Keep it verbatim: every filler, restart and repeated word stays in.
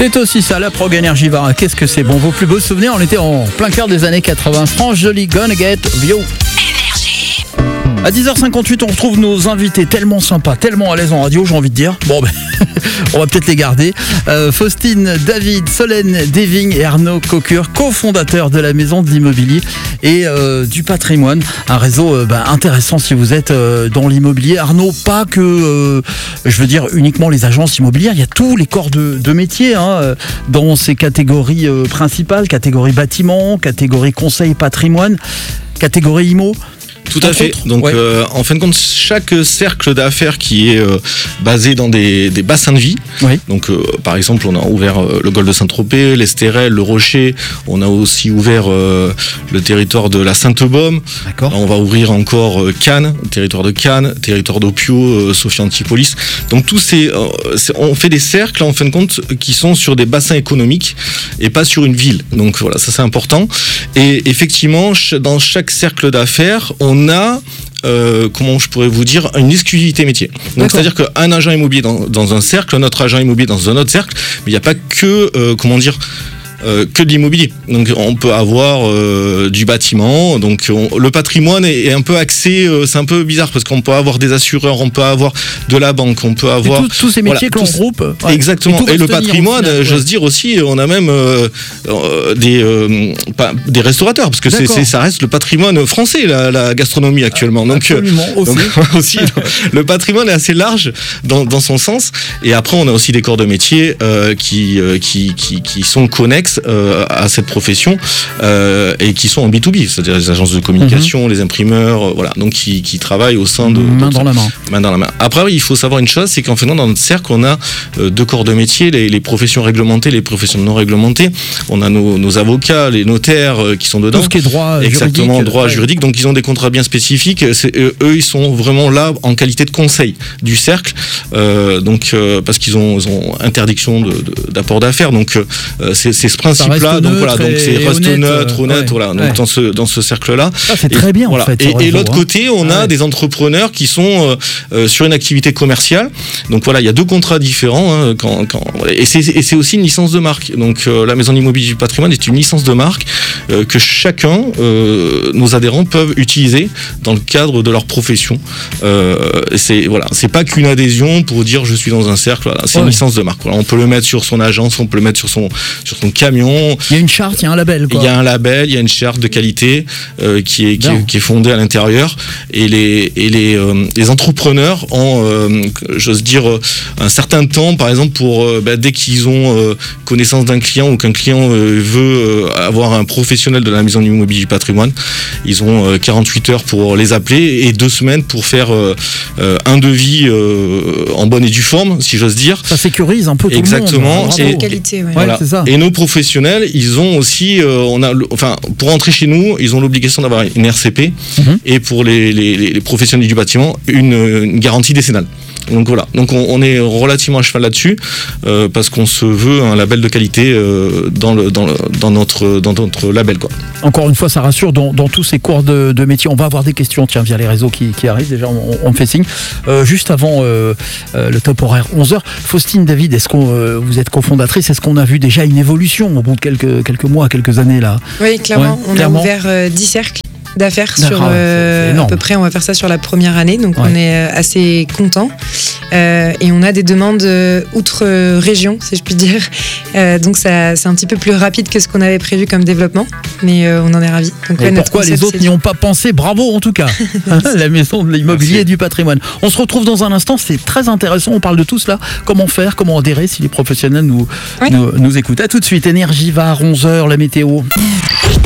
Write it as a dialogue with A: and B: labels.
A: C'est aussi ça, la prog Énergie Var. Qu'est-ce que c'est bon. Vos plus beaux souvenirs, on était en plein cœur des années quatre-vingts. France Jolie, Gonna Get Vio. À dix heures cinquante-huit, on retrouve nos invités tellement sympas, tellement à l'aise en radio, j'ai envie de dire. Bon, ben, on va peut-être les garder. Euh, Faustine, David, Solène Deving et Arnaud Cocure, cofondateurs de la Maison de l'Immobilier et euh, du Patrimoine. Un réseau euh, ben, intéressant si vous êtes euh, dans l'immobilier. Arnaud, pas que, euh, je veux dire, uniquement les agences immobilières. Il y a tous les corps de, de métier hein, dans ces catégories euh, principales. Catégorie bâtiment, catégorie conseil patrimoine, catégorie immo.
B: Tout à fait. Donc, ouais. euh, en fin de compte, chaque cercle d'affaires qui est euh, basé dans des, des bassins de vie. Oui. Donc, euh, par exemple, on a ouvert euh, le golfe de Saint-Tropez, l'Estérel, le Rocher. On a aussi ouvert euh, le territoire de la Sainte-Baume. D'accord. On va ouvrir encore euh, Cannes, le territoire de Cannes, territoire d'Opio, euh, Sophie Antipolis. Donc, tous ces, euh, on fait des cercles en fin de compte qui sont sur des bassins économiques et pas sur une ville. Donc voilà, ça c'est important. Et effectivement, dans chaque cercle d'affaires, on On a, euh, comment je pourrais vous dire, une exclusivité métier. Donc, d'accord. C'est-à-dire qu'un agent immobilier dans, dans un cercle, un autre agent immobilier dans un autre cercle, mais il n'y a pas que, euh, comment dire, Euh, que de l'immobilier. Donc on peut avoir euh, du bâtiment. Donc on, le patrimoine est, est un peu axé. Euh, c'est un peu bizarre parce qu'on peut avoir des assureurs, on peut avoir de la banque, on peut avoir
A: tout, tous ces métiers voilà, que l'on groupe.
B: Ouais. Exactement. Et, et le patrimoine, final, j'ose ouais. dire aussi, on a même euh, euh, des euh, pas, des restaurateurs parce que c'est, c'est, ça reste le patrimoine français, la, la gastronomie actuellement. Donc,
A: absolument, euh, aussi.
B: donc aussi le patrimoine est assez large dans, dans son sens. Et après on a aussi des corps de métier euh, qui, euh, qui qui qui sont connexes Euh, à cette profession euh, et qui sont en B deux B, c'est-à-dire les agences de communication, mmh. les imprimeurs, euh, voilà, donc qui, qui travaillent au sein de
A: main dans la main.
B: main dans la main. Après, il faut savoir une chose, c'est qu'en fait, dans notre cercle, on a euh, deux corps de métier, les, les professions réglementées, les professions non réglementées. On a nos, nos avocats, les notaires euh, qui sont dedans.
A: Tout ce qui est droit
B: exactement
A: juridique,
B: droit
A: ouais.
B: juridique. Donc ils ont des contrats bien spécifiques. C'est, euh, eux, ils sont vraiment là en qualité de conseil du cercle, euh, donc euh, parce qu'ils ont, ils ont interdiction de, de, d'apport d'affaires. Donc euh, c'est, c'est ce principe-là. Donc voilà, donc c'est reste honnête, neutre, honnête, ouais, voilà. Donc ouais. dans ce dans ce cercle-là.
A: Ah, c'est et, très bien
B: voilà.
A: en fait.
B: Et, et l'autre côté, on a ouais. des entrepreneurs qui sont euh, euh, sur une activité commerciale. Donc voilà, il y a deux contrats différents. Hein, quand, quand, et c'est et c'est aussi une licence de marque. Donc euh, la Maison d'Immobilier du Patrimoine est une licence de marque euh, que chacun, euh, nos adhérents peuvent utiliser dans le cadre de leur profession. Euh, c'est voilà, c'est pas qu'une adhésion pour dire je suis dans un cercle. Voilà, c'est ouais. une licence de marque. Voilà, on peut le mettre sur son agence, on peut le mettre sur son sur son camion.
A: Il y a une charte, il y a un label. Quoi.
B: Il y a un label, il y a une charte de qualité euh, qui est qui est, qui est fondée à l'intérieur. Et les et les euh, les entrepreneurs ont, euh, j'ose dire, un certain temps, par exemple, pour euh, bah, dès qu'ils ont euh, connaissance d'un client ou qu'un client euh, veut euh, avoir un professionnel de la Maison d'Immobilier du Patrimoine, ils ont euh, quarante-huit heures pour les appeler et deux semaines pour faire euh, euh, un devis euh, en bonne et due forme, si j'ose dire.
A: Ça sécurise un peu tout
B: exactement.
A: le monde.
B: Et,
C: qualité, ouais.
B: Voilà.
A: Ouais, c'est ça.
B: Et nos professionnels, ils ont aussi, euh, on a, enfin, pour rentrer chez nous, ils ont l'obligation d'avoir une R C P mmh. et pour les, les, les professionnels du bâtiment, une, une garantie décennale. Donc voilà, donc on, on est relativement à cheval là-dessus euh, parce qu'on se veut un label de qualité euh, dans, le, dans, le, dans, notre, dans notre label, quoi.
A: Encore une fois, ça rassure dans, dans tous ces cours de, de métier. On va avoir des questions, tiens, via les réseaux qui, qui arrivent. Déjà, on, on me fait signe. Euh, juste avant euh, euh, le top horaire onze heures, Faustine, David, est-ce que euh, vous êtes cofondatrice? Est-ce qu'on a vu déjà une évolution au bout de quelques, quelques mois, quelques années là?
C: Oui, clairement. Ouais, on clairement. a ouvert euh, dix cercles d'affaires sur euh, à peu près, on va faire ça sur la première année, donc ouais. on est assez content euh, et on a des demandes euh, outre région, si je puis dire, euh, donc ça, c'est un petit peu plus rapide que ce qu'on avait prévu comme développement, mais euh, on en est ravis. Donc,
A: ouais, pourquoi concept, les autres n'y ont pas pensé? Bravo en tout cas. La Maison de l'Immobilier et du Patrimoine. On se retrouve dans un instant, c'est très intéressant, on parle de tout cela, comment faire, comment adhérer si les professionnels nous, ouais. nous, nous écoutent. À tout de suite, Énergie Var, onze heures, la météo.